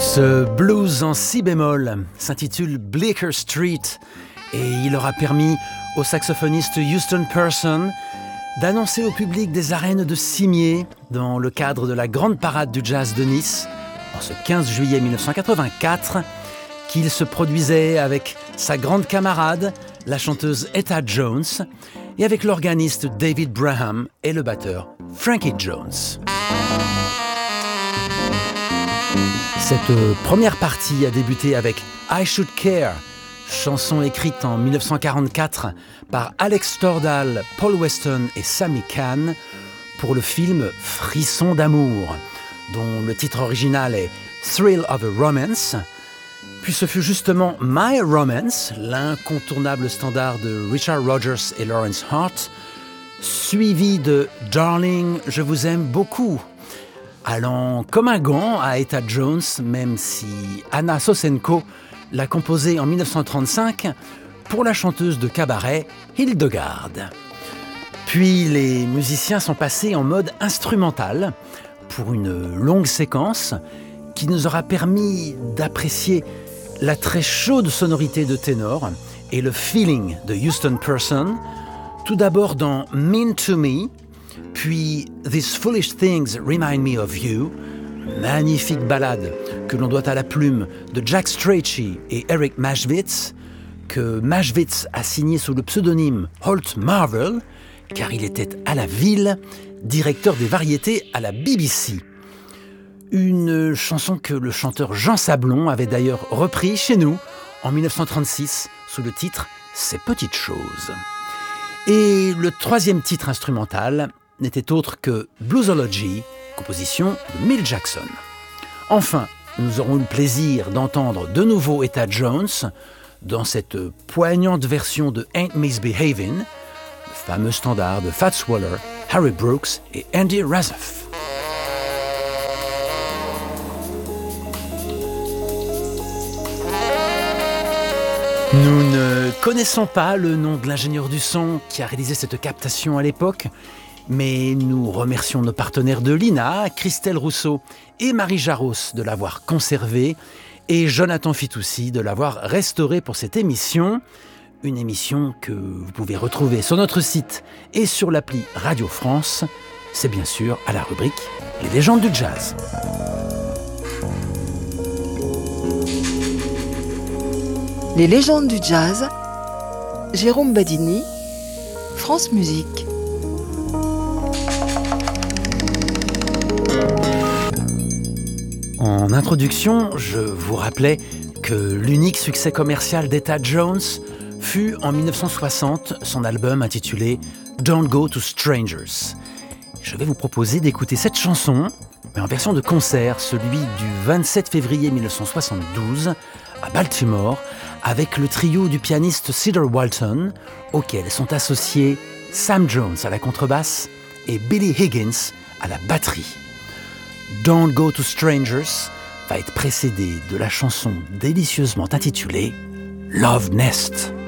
Ce blues en si bémol s'intitule Bleecker Street et il aura permis au saxophoniste Houston Person d'annoncer au public des arènes de Cimiez dans le cadre de la grande parade du jazz de Nice en ce 15 juillet 1984 qu'il se produisait avec sa grande camarade, la chanteuse Etta Jones, et avec l'organiste David Braham et le batteur Frankie Jones. Cette première partie a débuté avec I Should Care, chanson écrite en 1944 par Alex Tordal, Paul Weston et Sammy Cahn pour le film Frisson d'amour, dont le titre original est Thrill of a Romance. Puis ce fut justement My Romance, l'incontournable standard de Richard Rodgers et Lawrence Hart, suivi de Darling, je vous aime beaucoup, allant comme un gant à Etta Jones, même si Anna Sosenko l'a composé en 1935 pour la chanteuse de cabaret Hildegard. Puis les musiciens sont passés en mode instrumental pour une longue séquence qui nous aura permis d'apprécier la très chaude sonorité de ténor et le feeling de Houston Person, tout d'abord dans Mean to Me, puis These Foolish Things Remind Me of You, magnifique ballade que l'on doit à la plume de Jack Strachey et Eric Maschwitz, que Maschwitz a signé sous le pseudonyme Holt Marvel, car il était à la ville directeur des variétés à la BBC. Une chanson que le chanteur Jean Sablon avait d'ailleurs repris chez nous en 1936 sous le titre « Ces petites choses ». Et le troisième titre instrumental n'était autre que Bluesology, composition de Milt Jackson. Enfin, nous aurons eu le plaisir d'entendre de nouveau Etta Jones dans cette poignante version de Ain't Misbehavin', le fameux standard de Fats Waller, Harry Brooks et Andy Razaf. Nous ne connaissons pas le nom de l'ingénieur du son qui a réalisé cette captation à l'époque, mais nous remercions nos partenaires de l'INA, Christelle Rousseau et Marie Jaros de l'avoir conservé et Jonathan Fitoussi de l'avoir restauré pour cette émission. Une émission que vous pouvez retrouver sur notre site et sur l'appli Radio France. C'est bien sûr à la rubrique Les légendes du jazz. Les légendes du jazz, Jérôme Badini, France Musique. En introduction, je vous rappelais que l'unique succès commercial d'Etta Jones fut en 1960 son album intitulé Don't Go to Strangers. Je vais vous proposer d'écouter cette chanson, mais en version de concert, celui du 27 février 1972 à Baltimore, avec le trio du pianiste Cedar Walton, auquel sont associés Sam Jones à la contrebasse et Billy Higgins à la batterie. Don't Go to Strangers va être précédé de la chanson délicieusement intitulée Love Nest.